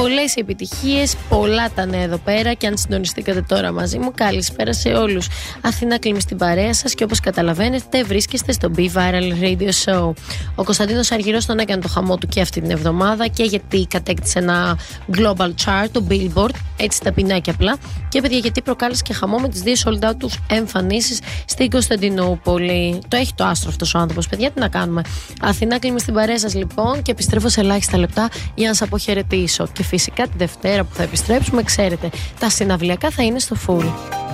Πολλές επιτυχίες, πολλά τα νέα εδώ πέρα. Και αν συντονιστήκατε τώρα μαζί μου, καλησπέρα σε όλους. Αθηνά Κλίμη στην παρέα σας και όπως καταλαβαίνετε, βρίσκεστε στο Be Viral Radio Show. Ο Κωνσταντίνος Αργυρός τον έκανε το χαμό του και αυτή την εβδομάδα και γιατί κατέκτησε ένα global chart, το Billboard, έτσι ταπεινά και απλά. Και παιδιά, γιατί προκάλεσε και χαμό με τις 2 sold out τους εμφανίσεις στην Κωνσταντινούπολη. Το έχει το άστρο αυτός ο άνθρωπος, παιδιά, τι να κάνουμε. Αθηνά Κλίμη στην παρέα σας λοιπόν και επιστρέφω σε ελάχιστα λεπτά για να σας αποχαιρετήσω. Και φυσικά τη Δευτέρα που θα επιστρέψουμε, ξέρετε, τα συναυλιακά θα είναι στο full.